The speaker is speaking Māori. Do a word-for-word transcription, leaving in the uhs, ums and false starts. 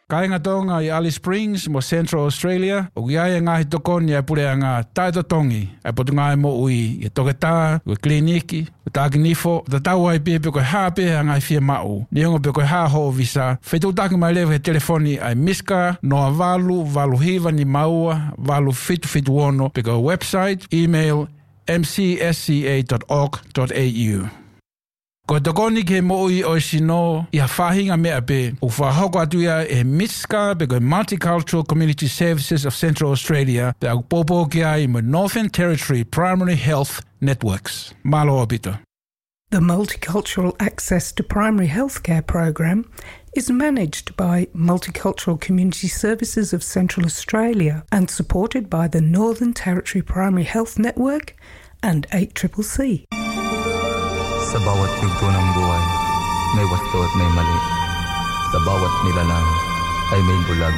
Kainga tonga i Alice Springs mo Central Australia o giai ngahi tokoni e pule anga taito tongi e potunga e mo ui i toketa, ui kliniki, ui tākinifo, ta tau ai pia pe koe haa pia ngai fia mau. Niongo pe koe haa ho visa. Whetu taki mai lewe he telefoni ai miska, noa valu, valu hiva ni maua, valu fitu fitu ono, pe koe website, email, m c s c a dot org dot a u. Ko tokoni ke mo'i o sino i hawhahinga mea pe o whahoko atu ia e Miska pe koe Multicultural Community Services of Central Australia pe au popo ki ai mo Northern Territory Primary Health Networks. Malo opito. The Multicultural Access to Primary Healthcare program is managed by Multicultural Community Services of Central Australia and supported by the Northern Territory Primary Health Network and eight C C C. Sa bawat yugto ng buhay, may wasto at may mali. Sa bawat nilalang ay may bulag